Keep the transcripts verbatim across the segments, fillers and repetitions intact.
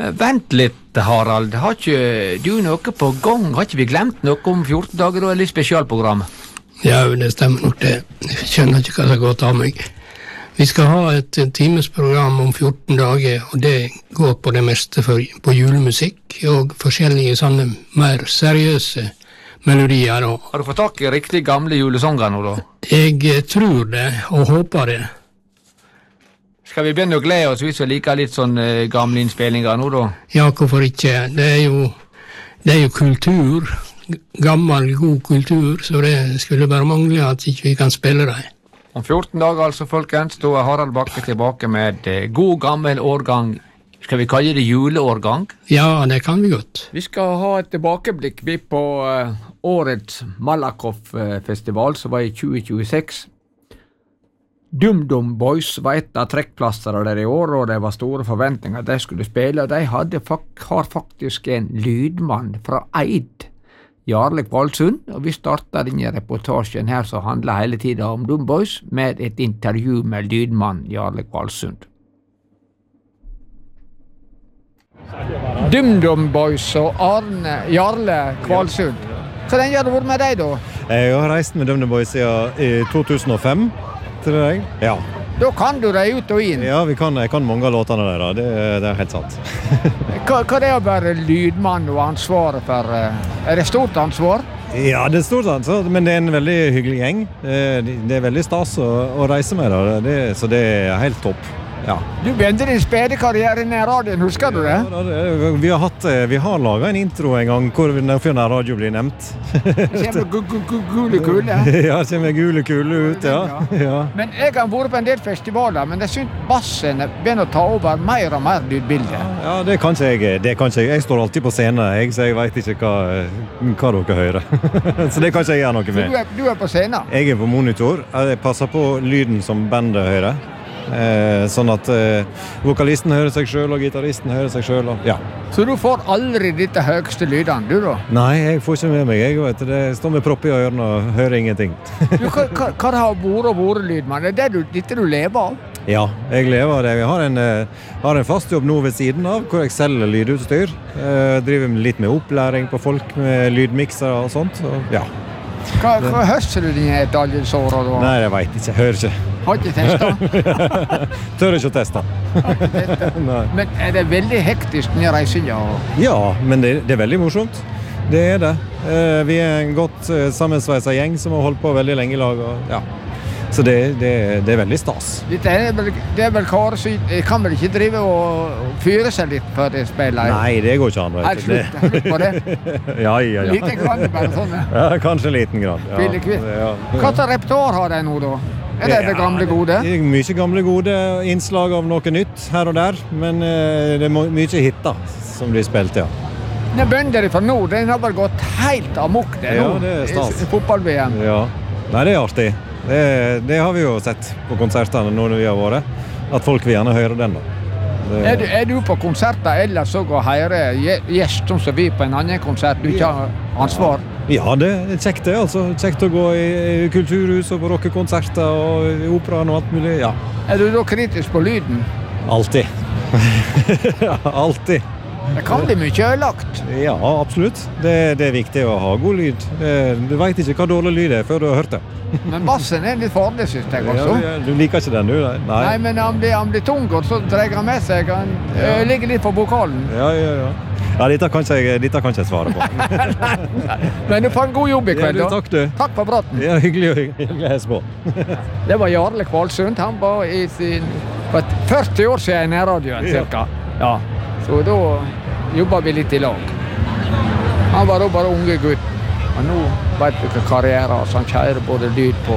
Vent litt, Harald. Har ikke du noe på gang? Har ikke vi glemt noe om fjorten dager da, eller spesialprogram? Ja, det stemmer nok det. Jeg skjønner ikke hva det har gått av meg. Vi skal ha et timesprogram om fjorten dager, og det går på det meste for, på julemusikk og forskjellige sånne mer seriøse melodier. Og har du fått tak i riktig gamle julesanger nå da? Jeg tror det, og håper det. Skal vi begynne å glede oss hvis vi liker litt sånn uh, gamle innspillinger nå da? Ja, hvorfor ikke? Det er jo, det er jo kultur, gammel, god kultur, så det skulle bare mangle at ikke vi kan spille det. Om fjorten dager altså, folkens, da er Harald Bakke tilbake med uh, god gammel årgang. Skal vi kalle det juleårgang? Ja, det kan vi godt. Vi skal ha et tilbakeblikk vi på uh, årets Malakoff-festival, som var i tjue tjueseks. Dum Dum Boys var et av trekkplassere der i år, og det var store forventninger at de skulle spille, og de hadde, har faktisk en lydmann fra Eid, Jarle Kvalsund, og vi startet denne reportasjen her som handler hele tiden om Dum Boys, med et intervju med lydmann Jarle Kvalsund. Dum Dum Boys og Arne Jarle Kvalsund. Hvordan gjør det vært med deg da? Jeg har reist med Dum Dum Boys siden i to tusen og fem. Til deg? Ja. Da kan du deg ut og inn? Ja, vi kan, jeg kan mange av låtene der, da. Det, det er helt sant. hva, hva er det å være lydmann og ansvaret for? Er det stort ansvar? Ja, det er stort ansvar, men det er en veldig hyggelig gjeng. Det er veldig stas å, å reise med, da. Det, så det er helt topp. Ja. Du begynte din spedekarriere i radioen, husker du det? Ja, det vi har, hatt, vi har laget en intro en gang hvor radio blir nevnt. Det kommer gule kule. Ja, det kommer gule kule ut, ja. Ja. Men jeg har vært på en del festivaler, men jeg synes bassen begynner å ta over mer og mer lydbildet. Ja, det kan ikke jeg. Det kan ikke jeg. Jeg står alltid på scenen, jeg, så jeg vet ikke hva, hva dere hører. Så det kan ikke jeg gjøre noe med. Så du er, du er på scenen? Jeg er på monitor. Jeg passer på lyden som bandet hører. Eh, sånn at eh, vokalisten hører seg selv og gitaristen hører seg selv og, ja. Så du får aldri dette høyeste lydene, du da? Nei, jeg får ikke med meg, jeg vet det står med propp i ørene og hører ingenting. Du, hva, hva, hva har vært og vært lydmann? Er det du, dette du lever av? Ja, jeg lever av det. Jeg har en, har en fast jobb nå ved siden av hvor jeg selger lydutstyr. Jeg driver litt med opplæring på folk med lydmikser og sånt, og ja. Hva, hva høster du dine daljesårer da? Nei, jeg vet ikke, jeg hører ikke. Har ikke testet? Tør ikke å teste. Men er det veldig hektisk denne reisinga? Ja, men det, det er veldig morsomt. Det er det. Vi er en godt sammensveiset gjeng som har holdt på veldig lenge i lag. Og, ja. Så det, det, det er veldig stas. Det er vel, det er vel karesyn. Jeg kan vel ikke drive og fyre seg litt før det spiller? Nei, det går ikke an. Helt slutt, slutt på det? Ja, ja, ja. Lite grann bare sånn? Ja, kanskje liten grann. Ja. Ja. Hva slags repertoar har de nå da? Er det det gamle gode? Ja, mye gamle gode, innslag av noe nytt her og der, men det er mye hitter som blir spilt, ja. Det er bønder fra nord, den har bare gått helt amok det nå. Ja, det er stas. Fotball-V M. Ja, nei, det er artig. Det, det har vi jo sett på konsertene når vi har vært, at folk vil gjerne høre den da. Det... Er, du, er du på konserter ellers og å høre gjest som vi på en annen konsert, du ikke har ansvar? Ja, det er kjekt det, altså. Kjekt å gå i, i kulturhus og på rockekonserter og i operaen og alt mulig, ja. Er du da kritisk på lyden? Alltid. Ja, alltid. Det kan bli mye ødelagt. Ja, absolutt. Det, det er viktig å ha god lyd. Du vet ikke hva dårlig lyd er før du har hørt det. Men bassen er litt farlig, synes jeg også. Ja, du liker ikke den, du? Nei, Nei men han blir, han blir tung, og så dreier han med seg. Han ja. ligger litt på vokalen. Ja, ja, ja. Ja, dette kan ikke jeg, dette kan ikke jeg svare på. Nei, nei. Men du får en god jobb i kveld, ja, du, takk, du. Takk for praten. Ja, hyggelig, hyggelig å hese på. Det var Jarle Kvalsund. Han var i sin førti år siden i nærradioen, cirka. Ja. Så da jobber vi litt i lag. Han var da bare unge gutt. Og nå vet vi hva karriere, så han kjører både lyd på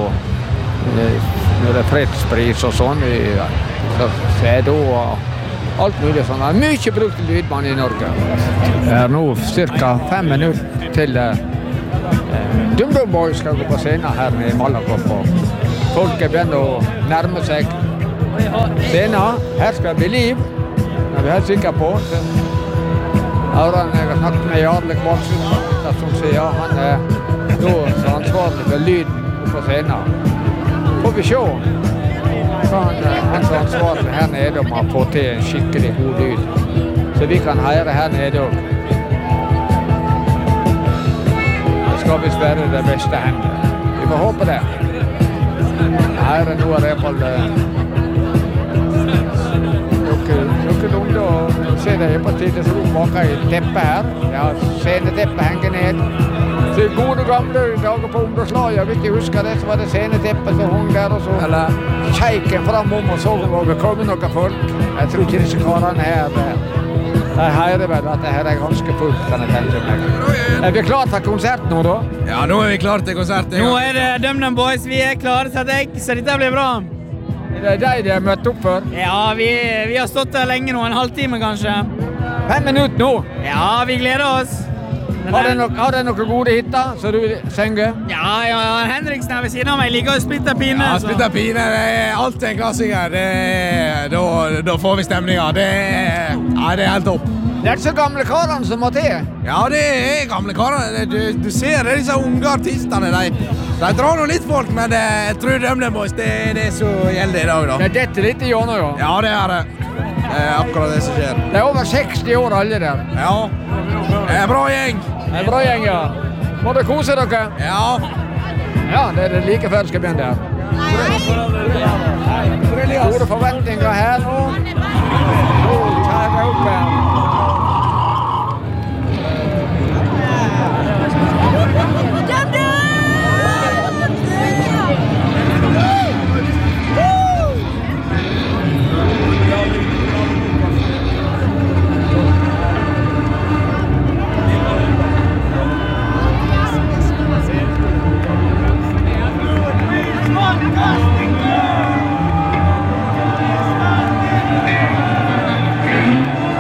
når det er fredspris og sånn, så er det alt mulig sånn. Han er mye brukt lydmann i Norge. Det er nå cirka fem minutter til eh, Dum Dum Boys skal gå på scenen her i Malakoff. Folk begynner å nærme seg scenen. Her skal det bli liv. Det er vi helt sikre på. Høren, jeg har snakket med Jarle Kvalsund, som sier han er da ansvarlig for lyden på scenen. Får vi se hva han, han er ansvarlig her nede om han får til en skikkelig god lyd. så vi kan høre her nede også. Det skal visst være det beste henne. Vi får håpe det. Her er noe i hvert fall noe lunde, og se det er på tide så du baker i teppet her. Ja, sceneteppet henger ned. Så gode gamle dager på ungdomslaget, hvis jeg husker det, så var det sceneteppet som hung der, og så eller kjeiken framom og så om det kom noen folk. Jeg tror ikke disse karene her, de hører vel at det her er ganske fullt, kan jeg tenke meg. Er vi klare til konsert nå da? Ja, nå er vi klare til konsert. Nå er det DumDum Boys, vi er klare til deg, så dette blir bra. Det er deg de har møtt opp for? Ja, vi, vi har stått der lenge nå, en halvtime kanskje. Fem minutter nå? Ja, vi gleder oss. Har dere noen, har dere noen gode hitter, så du vil synge? Ja, ja, Henriksen her ved siden av meg liker å splitte pine. Ja, splitte pine, det er alltid en klassiker. Det er, da, da får vi stemninger. Det er, ja, det er helt topp. Det er ikke så gamle karene som må til. Ja, det er gamle karene. Du, du ser det, disse unge artistene. De, de drar noe litt folk, men det, jeg tror DumDum Boys, det er det som gjelder i dag. Da. Det er dette litt i hjørnet, ja. Ja, det er det. Det er akkurat det som skjer. Det er over seksti år alle der. Ja, det er bra gjeng. Det er bra gjeng, ja. Må dere kose dere? Ja. Ja, det er det like før skal begynne der. Gode forventninger her nå.